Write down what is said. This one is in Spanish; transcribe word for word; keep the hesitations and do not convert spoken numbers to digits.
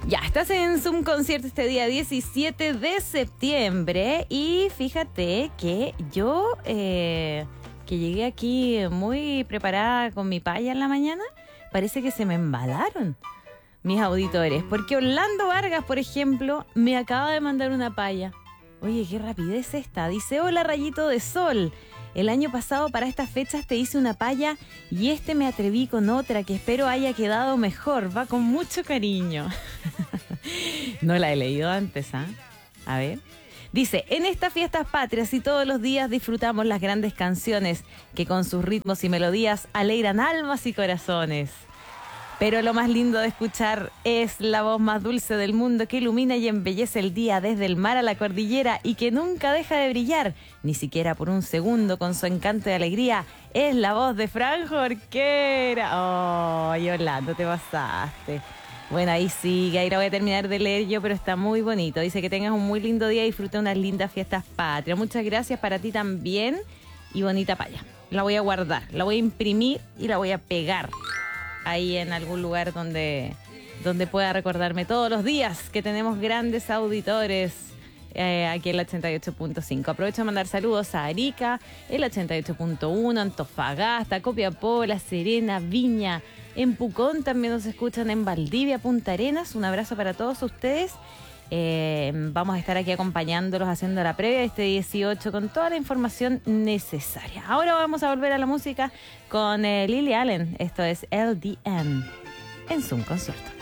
Ya, estás en Zoom Concierto este día diecisiete de septiembre y fíjate que yo, eh, que llegué aquí muy preparada con mi paya en la mañana, parece que se me embalaron mis auditores, porque Orlando Vargas, por ejemplo, me acaba de mandar una paya. Oye, qué rapidez esta. Dice, hola Rayito de Sol. El año pasado para estas fechas te hice una paya y este me atreví con otra que espero haya quedado mejor. Va con mucho cariño. No la he leído antes, ¿ah? ¿eh? A ver. Dice, en estas fiestas patrias y todos los días disfrutamos las grandes canciones que con sus ritmos y melodías alegran almas y corazones. Pero lo más lindo de escuchar es la voz más dulce del mundo que ilumina y embellece el día desde el mar a la cordillera y que nunca deja de brillar, ni siquiera por un segundo con su encanto y alegría. Es la voz de Fran Jorquera. Oh, Yolanda, te pasaste. Bueno, ahí sigue, ahí la voy a terminar de leer yo, pero está muy bonito. Dice que tengas un muy lindo día y disfruta unas lindas fiestas patrias. Muchas gracias para ti también y bonita paya. La voy a guardar, la voy a imprimir y la voy a pegar ahí en algún lugar donde, donde pueda recordarme todos los días que tenemos grandes auditores eh, aquí en el ochenta y ocho punto cinco. Aprovecho a mandar saludos a Arica, el ochenta y ocho punto uno, Antofagasta, Copiapó, La Serena, Viña, en Pucón también nos escuchan, en Valdivia, Punta Arenas. Un abrazo para todos ustedes. Eh, vamos a estar aquí acompañándolos haciendo la previa de este dieciocho con toda la información necesaria. Ahora vamos a volver a la música con eh, Lily Allen. Esto es L D N en Zoom Concierto.